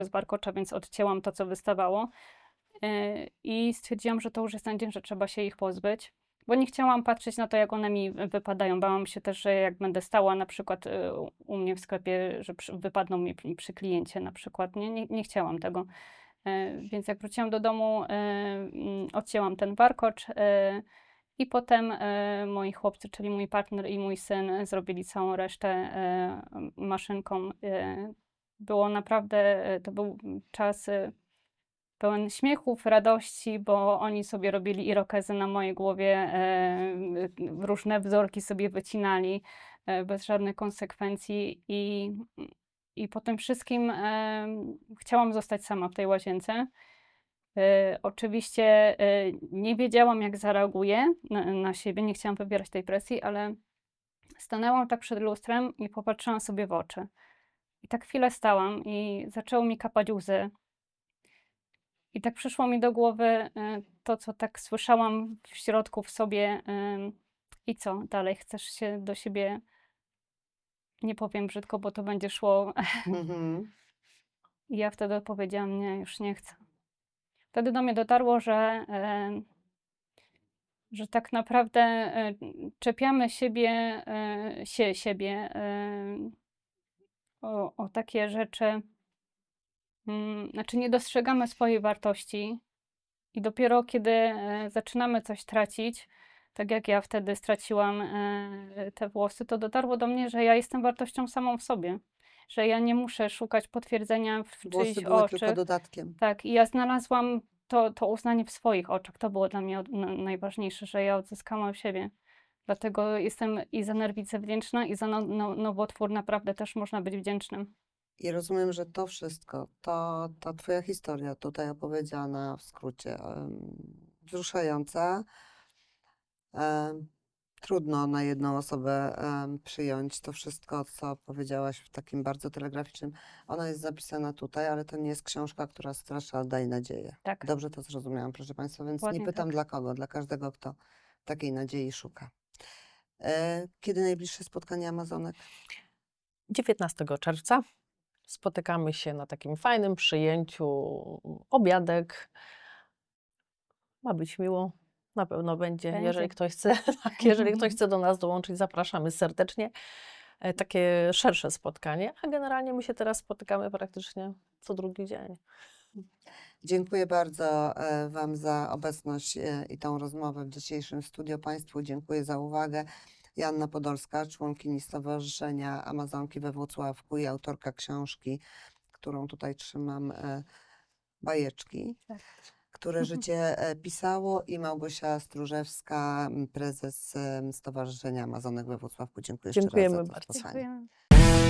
z warkocza, więc odcięłam to, co wystawało. I stwierdziłam, że to już jest ten dzień, że trzeba się ich pozbyć. Bo nie chciałam patrzeć na to, jak one mi wypadają. Bałam się też, że jak będę stała na przykład u mnie w sklepie, że wypadną mi przy kliencie na przykład. Nie chciałam tego. Więc jak wróciłam do domu, odcięłam ten warkocz i potem moi chłopcy, czyli mój partner i mój syn zrobili całą resztę maszynką. Było naprawdę, to był czas pełen śmiechów, radości, bo oni sobie robili irokezy na mojej głowie, różne wzorki sobie wycinali bez żadnych konsekwencji i po tym wszystkim chciałam zostać sama w tej łazience. Oczywiście nie wiedziałam, jak zareaguję na siebie, nie chciałam wywierać tej presji, ale stanęłam tak przed lustrem i popatrzyłam sobie w oczy. I tak chwilę stałam i zaczęły mi kapać łzy. I tak przyszło mi do głowy to, co tak słyszałam w środku w sobie. I co dalej? Chcesz się do siebie, nie powiem brzydko, bo to będzie szło. I ja wtedy odpowiedziałam, nie, już nie chcę. Wtedy do mnie dotarło, że tak naprawdę czepiamy siebie o takie rzeczy. Znaczy nie dostrzegamy swojej wartości i dopiero kiedy zaczynamy coś tracić, tak jak ja wtedy straciłam te włosy, to dotarło do mnie, że ja jestem wartością samą w sobie, że ja nie muszę szukać potwierdzenia w Włosy czyichś były oczach. tylko dodatkiem. Tak, i ja znalazłam to uznanie w swoich oczach. To było dla mnie najważniejsze, że ja odzyskałam siebie. Dlatego jestem i za Nerwicę wdzięczna, i za nowotwór naprawdę też można być wdzięcznym. I rozumiem, że to wszystko, ta twoja historia tutaj opowiedziana w skrócie, wzruszająca. Trudno na jedną osobę przyjąć to wszystko, co powiedziałaś w takim bardzo telegraficznym. Ona jest zapisana tutaj, ale to nie jest książka, która straszy, ale daje nadzieję. Tak. Dobrze to zrozumiałam, proszę Państwa, więc Ładnie nie pytam tak. dla kogo, dla każdego, kto takiej nadziei szuka. Kiedy najbliższe spotkanie Amazonek? 19 czerwca spotykamy się na takim fajnym przyjęciu, obiadek. Ma być miło, na pewno będzie. Jeżeli ktoś chce, tak, jeżeli ktoś chce do nas dołączyć, zapraszamy serdecznie. Takie szersze spotkanie, a generalnie my się teraz spotykamy praktycznie co drugi dzień. Dziękuję bardzo Wam za obecność i tą rozmowę w dzisiejszym studiu. Państwu dziękuję za uwagę. Joanna Podolska, członkini Stowarzyszenia Amazonki we Włocławku i autorka książki, którą tutaj trzymam, Bajeczki, które życie pisało, i Małgosia Stróżewska, prezes Stowarzyszenia Amazonek we Włocławku. Dziękuję jeszcze raz za to spotkanie. Dziękujemy.